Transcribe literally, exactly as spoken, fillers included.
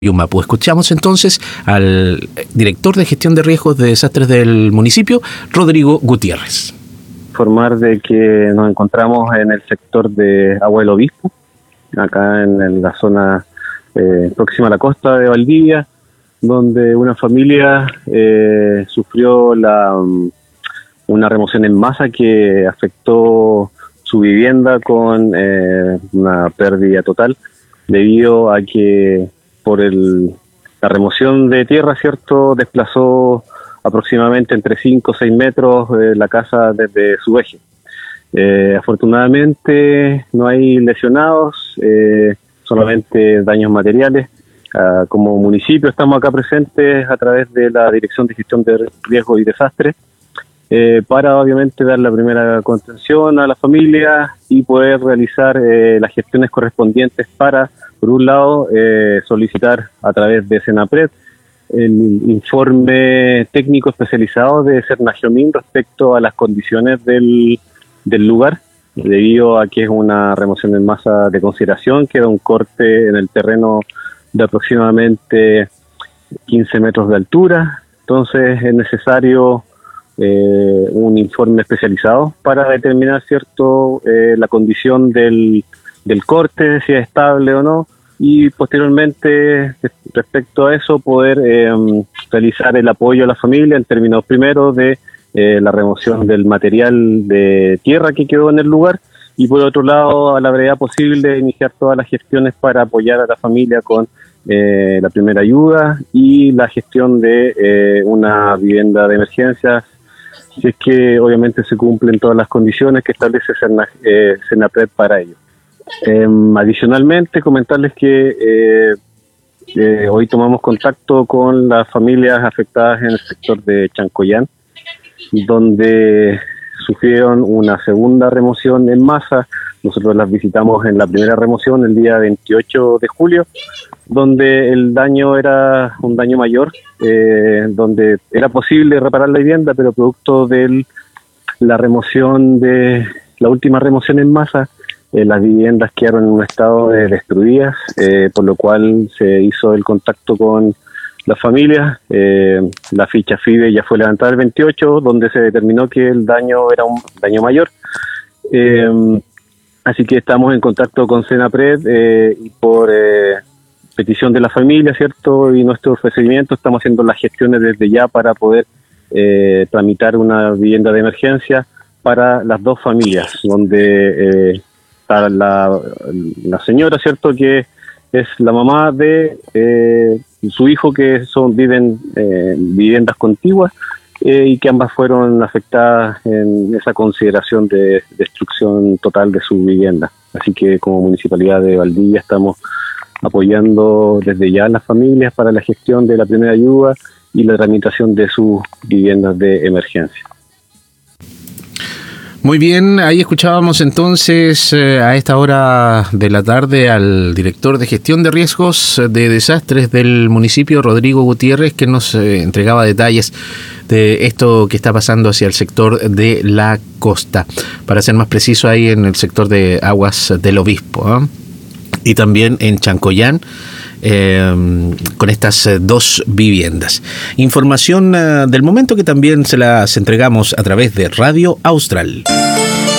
Yumapu. Escuchamos entonces al director de gestión de riesgos de desastres del municipio, Rodrigo Gutiérrez. Informar de que nos encontramos en el sector de Agua del Obispo, acá en, en la zona eh, próxima a la costa de Valdivia, donde una familia eh, sufrió la, um, una remoción en masa que afectó su vivienda con eh, una pérdida total, debido a que por el, la remoción de tierra, ¿cierto?, desplazó aproximadamente entre cinco o seis metros eh, la casa desde su eje. Eh, afortunadamente no hay lesionados, eh, solamente daños materiales. Uh, como municipio estamos acá presentes a través de la Dirección de Gestión de Riesgos y Desastres eh, para obviamente dar la primera contención a la familia y poder realizar eh, las gestiones correspondientes para, por un lado, eh, solicitar a través de Senapred el informe técnico especializado de Cernagiomín respecto a las condiciones del, del lugar, debido a que es una remoción en masa de consideración, queda un corte en el terreno de aproximadamente quince metros de altura, entonces es necesario eh, un informe especializado para determinar cierto eh, la condición del, del corte, si es estable o no, y posteriormente respecto a eso poder eh, realizar el apoyo a la familia en términos primero de eh, la remoción del material de tierra que quedó en el lugar, y por otro lado, a la brevedad posible, iniciar todas las gestiones para apoyar a la familia con eh, la primera ayuda y la gestión de eh, una vivienda de emergencia, si es que obviamente se cumplen todas las condiciones que establece eh, Senapred para ello. Eh, adicionalmente, comentarles que eh, eh, hoy tomamos contacto con las familias afectadas en el sector de Chancoyán, donde sufrieron una segunda remoción en masa. Nosotros las visitamos en la primera remoción el día veintiocho de julio, donde el daño era un daño mayor, eh, donde era posible reparar la vivienda, pero producto de la remoción de la última remoción en masa, eh, las viviendas quedaron en un estado de destruidas, eh, por lo cual se hizo el contacto con las familias. Eh, la ficha FIDE ya fue levantada el veintiocho, donde se determinó que el daño era un daño mayor. Eh, así que estamos en contacto con Senapred eh, y por eh, petición de la familia, ¿cierto? Y nuestro procedimiento estamos haciendo las gestiones desde ya para poder eh, tramitar una vivienda de emergencia para las dos familias, donde eh, está la, la señora, ¿cierto?, que es la mamá de eh, su hijo, que son viven eh, viviendas contiguas eh, y que ambas fueron afectadas en esa consideración de destrucción total de su vivienda. Así que como Municipalidad de Valdivia estamos apoyando desde ya a las familias para la gestión de la primera ayuda y la tramitación de sus viviendas de emergencia. Muy bien, ahí escuchábamos entonces eh, a esta hora de la tarde al director de gestión de riesgos de desastres del municipio, Rodrigo Gutiérrez, que nos eh, entregaba detalles de esto que está pasando hacia el sector de la costa, para ser más preciso ahí en el sector de Aguas del Obispo, ¿eh? Y también en Chancoyán, eh, con estas eh, dos viviendas. Información eh, del momento que también se las entregamos a través de Radio Austral.